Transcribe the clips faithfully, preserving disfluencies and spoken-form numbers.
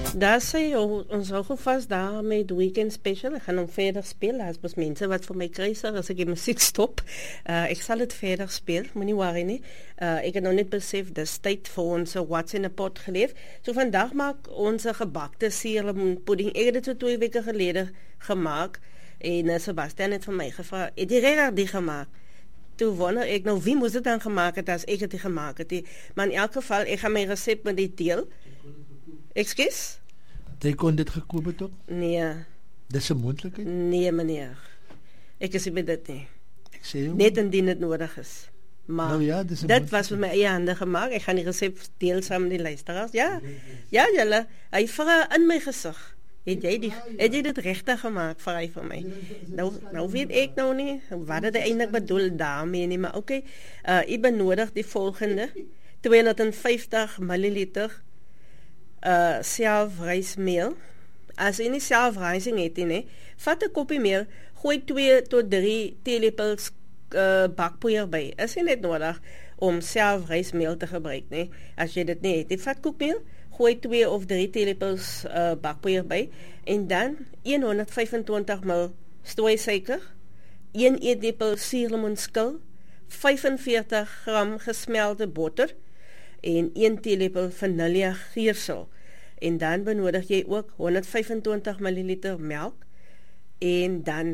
Daar sê o- ons hou gevas daar met die weekend special. Ek gaan hom verder speel. As mos mense wat vir my kruiser as ek die musiek stop. Uh, ek sal dit verder speel, moenie worry nie. Uh, ek het nou net besef, dis tyd vir ons What's in a Pot geleef. So vandag maak ons 'n gebakte suurlemoenpudding. Ek het dit so twee weke gelede gemaak. En uh, Sebastian het vir my gevra, het jy regtig die gemaak? Toe wonder ek nou, wie moes dit dan gemaak het as ek het die gemaak het? Die, maar in elk geval, ek gaan my resep met die deel. Ekskuus? Jy kon dit gekoop het ook? Nee. Dis 'n moontlikheid? Nee, meneer. Ek is nie met dit nie. Ek sê jou. Net indien dit nodig is. Maar Nou ja, dis 'n dit was met my eie hande gemaak. Ek gaan die resep deel saam met die luisteraars. Ja. Ja, julle. Hy vra in my gesig. Het jy die het jy dit regtig gemaak vir hy vir my? Nou nou weet ek nou nie wat dit eintlik bedoel daarmee nie, maar okay. Uh u benodig die volgende: tweehonderdvyftig milliliter uh selfrysmeel. As jy nie selfrysing het nie, vat 'n koppie meel, gooi twee tot drie teelepels uh, bakpoeier by. Is nie net nodig om selfrysmeel te gebruik nie. As jy dit nie het, jy vat koekmeel, gooi twee of drie teelepels uh, bakpoeier by en dan honderdvyfentwintig milliliter strooisuiker, een eetlepel suurlemoenskil, vyfenveertig gram gesmelde botter en een teelepel vanille geursel. En dan benodig jy ook honderdvyfentwintig milliliter melk en dan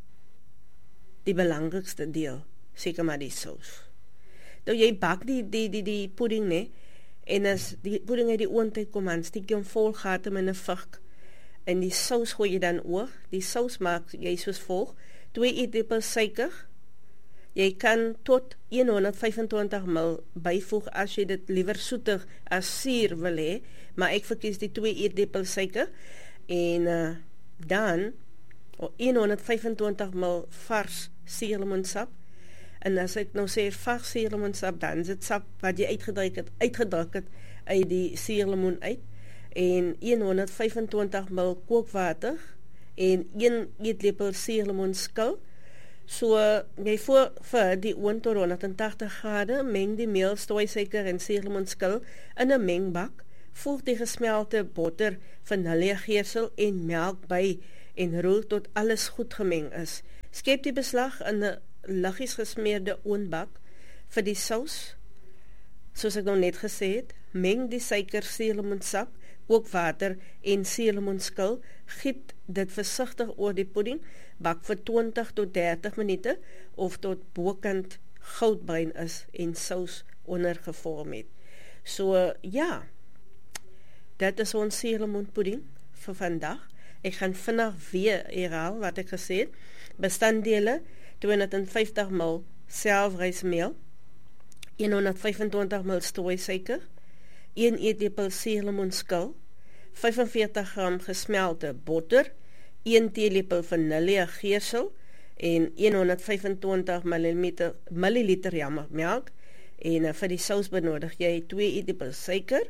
die belangrikste deel, seker maar die sous. Nou jy bak die die die die pudding nee, en as die pudding uit die oond kom aan, steek jy hom vol gate met 'n vig. En die sous gooi jy dan oor. Die sous maak jy soos volg: twee eetlepels suiker. Jy kan tot honderdvyfentwintig milliliter byvoeg as jy dit liewer soeter as suur wil hê, maar ek verkies die twee eetlepels suiker en uh, dan honderdvyfentwintig milliliter vars suurlemoensap. En as ek nou sê vars suurlemoensap, dan is dit sap wat jy uitgedruk het, uitgedruk het uit die suurlemoen uit. En honderdvyfentwintig milliliter kookwater en een eetlepel suurlemoenskil. So jy voor vir die oond tot honderdtagtig grade, meng die meel, strooisuiker en suurlemoenskil in 'n mengbak. Voeg die gesmelte botter, vanille geursel en melk by en roer tot alles goed gemeng is. Skep die beslag in 'n liggies gesmeerde oondbak. Vir die sous, soos ek nou net gesê het, meng die suiker, suurlemoensap, kookwater en suurlemoenskil, giet dit versigtig oor die pudding, bak vir twintig tot dertig minute of tot bokant goudbruin is en sous ondergevorm het. So ja, dit is ons suurlemoenpudding vir vandag. Ek gaan vinnig weer herhaal wat ek gesê het. Bestanddele: tweehonderdvyftig milliliter selfrysmeel, honderdvyfentwintig milliliter strooisuiker, een eetlepel suurlemoenskil, vyfenveertig gram gesmelte botter, een teelepel vanille geursel en honderdvyfentwintig milliliter jammer melk. En uh, vir die sous benodig jy twee eetlepels suiker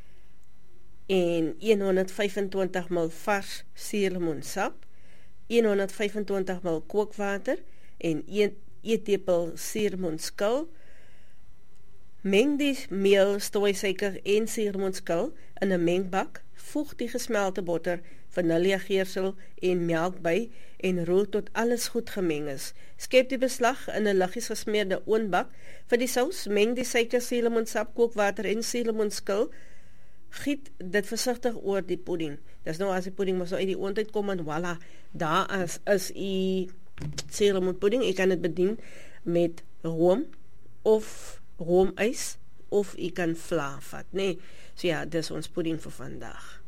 en honderdvyfentwintig milliliter vars suurlemoensap, honderdvyfentwintig milliliter kookwater en een eetlepel suurlemoenskil. Meng die meel, strooisuiker en suurlemoenskil in 'n mengbak. Voeg die gesmelte botter, vanille geursel en melk by en roer tot alles goed gemeng is. Skep die beslag in 'n liggies gesmeerde oondbak. Vir die sous, meng die suiker, suurlemoensap, kookwater en suurlemoenskil. Giet dit versigtig oor die pudding. Dis nou as die pudding mos nou uit die oond uitkom en voilà, daar is is u suurlemoenpudding. Ek kan dit bedien met room of roomys of u kan vla vat, nee. So ja, dis ons pudding vir vandag.